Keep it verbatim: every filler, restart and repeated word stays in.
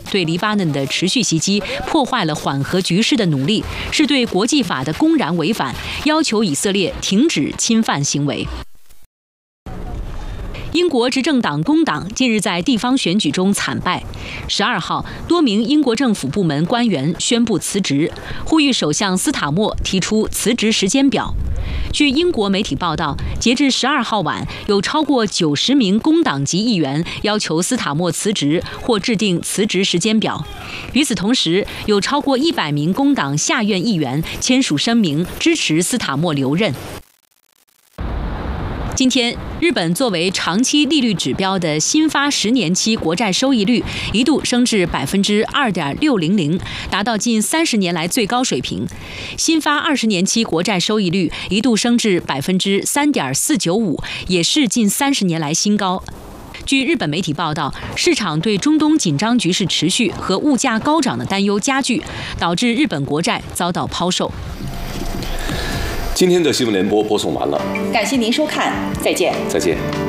对黎巴嫩的持续袭击，破坏了缓和局势的努力，是对国际法的公然违反，要求以色列停止侵犯行为。英国执政党工党近日在地方选举中惨败。十二号，多名英国政府部门官员宣布辞职，呼吁首相斯塔默提出辞职时间表。据英国媒体报道，截至十二号晚，有超过九十名工党籍议员要求斯塔默辞职或制定辞职时间表。与此同时，有超过一百名工党下院议员签署声明，支持斯塔默留任。今天，日本作为长期利率指标的新发十年期国债收益率一度升至百分之二点六零零，达到近三十年来最高水平。新发二十年期国债收益率一度升至百分之三点四九五，也是近三十年来新高。据日本媒体报道，市场对中东紧张局势持续和物价高涨的担忧加剧，导致日本国债遭到抛售。 今天的新闻联播播送完了， 感谢您收看，再见。 再见。